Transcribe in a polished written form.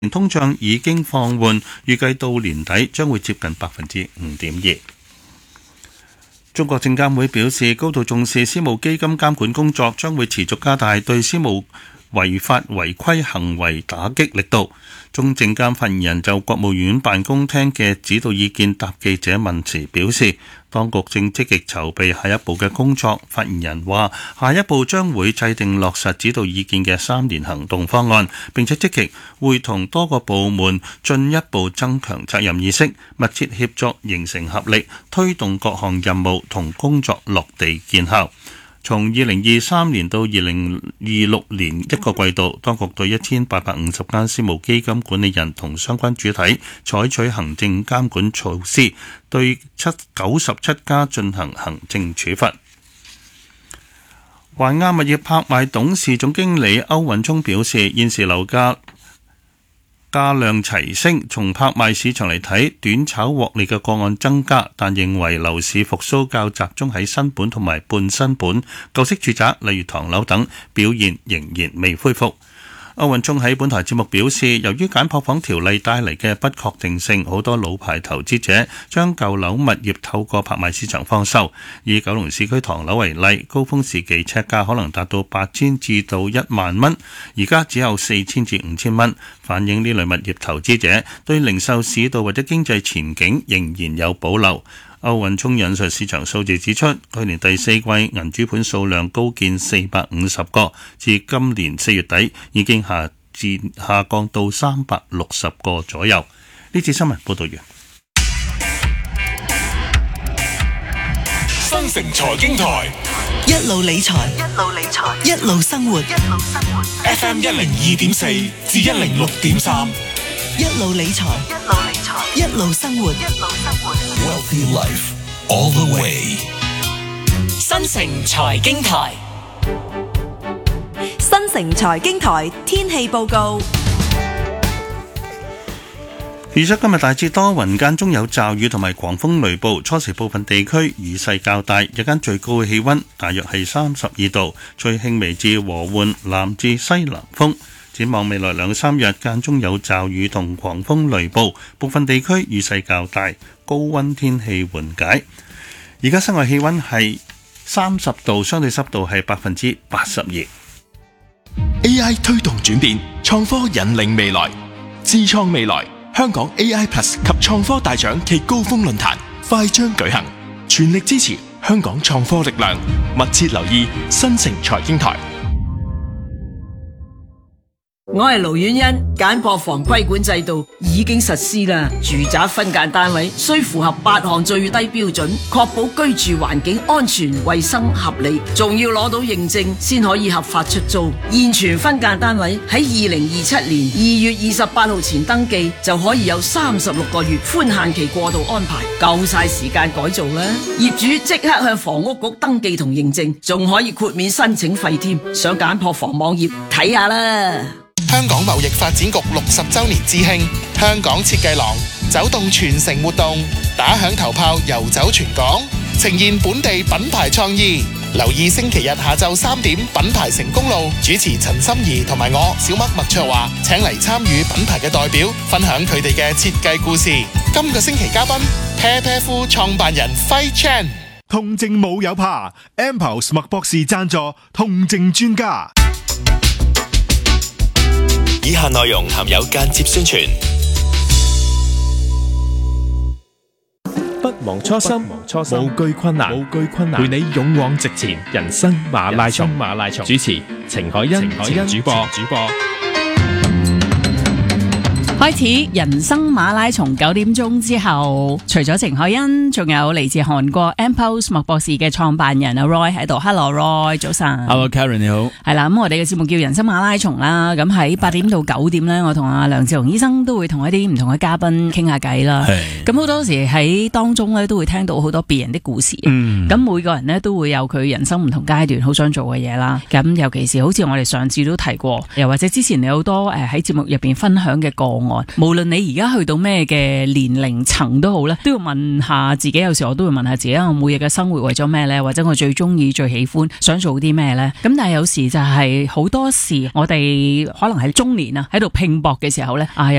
通脹已經放緩，預計到年底將會接近 5.2%。中國證監會表示，高度重視私募基金監管工作，將會持續加大對私募違法違規行為打擊力度。中證監發言人就國務院辦公廳嘅指導意見答記者問時表示，當局正積極籌備下一步嘅工作。發言人話，下一步將會制定落實指導意見嘅3年行動方案，並且積極會同多個部門進一步增強責任意識，密切協作形成合力，推動各項任務同工作落地見效。從2023年到2026年一個季度，當局對1850間私募基金管理人同相關主體採取行政監管措施，對97家進行行政處罰。環亞物業拍賣董事總經理歐允聰表示，現時樓價量齊升，從拍賣市場嚟睇，短炒獲利嘅個案增加，但認為樓市復甦較集中喺新盤同埋半新盤，舊式住宅例如唐樓等表現仍然未恢復。歐允聰喺本台節目表示，由於簡樸房條例帶嚟嘅不確定性，好多老牌投資者將舊樓物業透過拍賣市場放售。以九龍市區唐樓為例，高峰時期尺價可能達到8000至到1萬蚊，而家只有4000至5000蚊，反映呢類物業投資者對零售市道或者經濟前景仍然有保留。歐允聰引述市場數字指出，去年第四季銀主盤數量高見450個，至今年4月底已經下降到360個左右。呢次新聞報道完。 新城財經台一路理財，一路生活。 FM 102.4至106.3， 一路理財，一路生活。 Wealthy Life all the way。 新城財經台， 新城財經台天氣報告。 預測今日大致多雲，間中有驟雨同埋狂風雷暴，初時部分地區雨勢較大，日間最高嘅氣溫大約係32度，吹輕微至和緩南至西南風。展望未來2-3日，間中有驟雨同狂風雷暴，部分地區雨勢較大，高溫天氣緩解。而家室外氣溫係30度，相對濕度係82%。 AI 推動轉變，創科引領未來，智創未來。香港 AI Plus 及創科大獎暨高峰論壇快將舉行，全力支持香港創科力量，密切留意新城財經台。 我係盧婉欣，簡樸房規管制度已經實施啦。住宅分間單位需符合8項最低標準，確保居住環境安全、衛生、合理，仲要攞到認證先可以合法出租。現存分間單位喺2027年2月28號前登記，就可以有36個月寬限期過渡安排，夠晒時間改造啦。業主即刻向房屋局登記同認證，仲可以豁免申請費添。上簡樸房網頁睇下啦。 香港貿易發展局60周年致慶，香港設計廊走動全城活動，打響頭炮遊走全港，呈現本地品牌創意。留意星期日下晝3點，品牌成功路主持陳心怡同埋我小麥麥卓華，請嚟參與品牌嘅代表分享佢哋嘅設計故事。今個星期嘉賓啤啤夫創辦人輝 Chan。 痛症冇有怕 ，Ampulse 麥博士贊助痛症專家。 以下內容含有間接宣傳。 不忘初心，無懼困難，陪你勇往直前。人生馬拉松，主持程海欣主播。 開始人生馬拉松9點鐘之後，除咗程海欣，仲有嚟自韓國 Ampulse 麥博士嘅創辦人阿 Roy 喺度。Hello Roy， 早晨。 Hello Karen， 你好。係啦，咁我哋嘅節目叫人生馬拉松啦。咁喺8點到9點呢，我同阿梁志雄醫生都會同一啲唔同嘅嘉賓傾下偈啦。咁好多時喺當中咧，都會聽到好多別人的故事。咁每個人呢，都會有佢人生唔同階段好想做嘅嘢啦。咁尤其是好似我哋上次都提過，又或者之前你好多喺節目入邊分享嘅個案。無論你而家去到咩嘅年齡層都好咧，都要問下自己。有時我都會問下自己，我每日嘅生活為咗咩呢？或者我最中意、最喜歡、想做啲咩呢？咁但係有時就係好多時，我哋可能係中年啊，喺度拼搏嘅時候呢，